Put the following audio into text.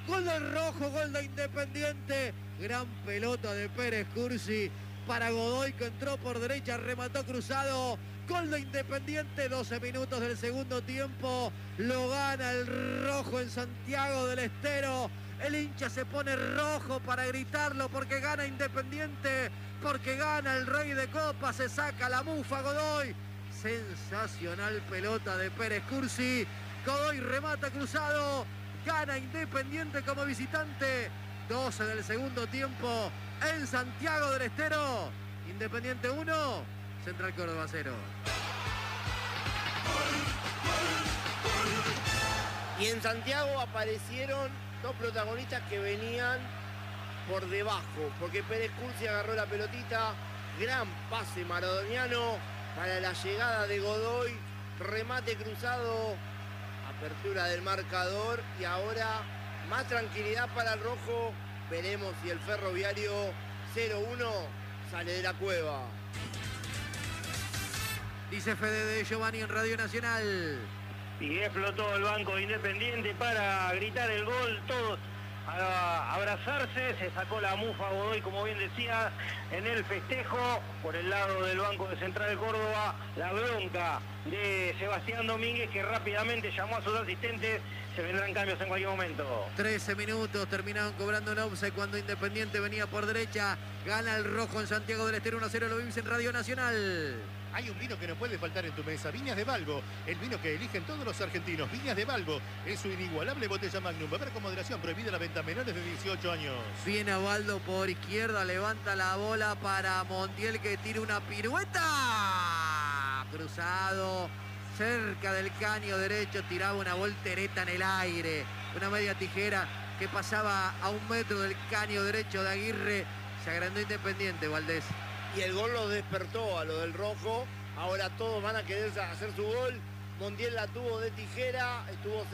Gol del rojo, gol de Independiente. Gran pelota de Pérez Cursi para Godoy, que entró por derecha, remató cruzado. Gol de Independiente, 12 minutos del segundo tiempo. Lo gana el rojo en Santiago del Estero. El hincha se pone rojo para gritarlo porque gana Independiente, porque gana el Rey de Copas. Se saca la mufa Godoy. Sensacional pelota de Pérez Cursi. Godoy remata cruzado. Gana Independiente como visitante. 12 del segundo tiempo en Santiago del Estero. Independiente 1, Central Córdoba 0. Y en Santiago aparecieron dos protagonistas que venían por debajo, porque Pérez Cursi agarró la pelotita, gran pase maradoniano para la llegada de Godoy, remate cruzado, apertura del marcador y ahora más tranquilidad para el rojo. Veremos si el Ferroviario 0-1 sale de la cueva. Dice Fede de Giovanni en Radio Nacional. Y explotó el banco de Independiente para gritar el gol, todos a abrazarse, se sacó la mufa Godoy, como bien decía, en el festejo. Por el lado del banco de Central de Córdoba, la bronca de Sebastián Domínguez, que rápidamente llamó a sus asistentes. Se vendrán cambios en cualquier momento. 13 minutos, terminaron cobrando un offside cuando Independiente venía por derecha. Gana el rojo en Santiago del Estero 1-0, lo vimos en Radio Nacional. Hay un vino que no puede faltar en tu mesa, Viñas de Balbo, el vino que eligen todos los argentinos. Viñas de Balbo es su inigualable botella Magnum. Beber con moderación, prohibida la venta a menores de 18 años. Viene Baldo por izquierda, levanta la bola para Montiel, que tira una pirueta. Cruzado, cerca del caño derecho, tiraba una voltereta en el aire. Una media tijera que pasaba a 1 metro del caño derecho de Aguirre. Se agrandó Independiente, Valdés. Y el gol los despertó a lo del rojo. Ahora todos van a querer hacer su gol. Montiel la tuvo de tijera, estuvo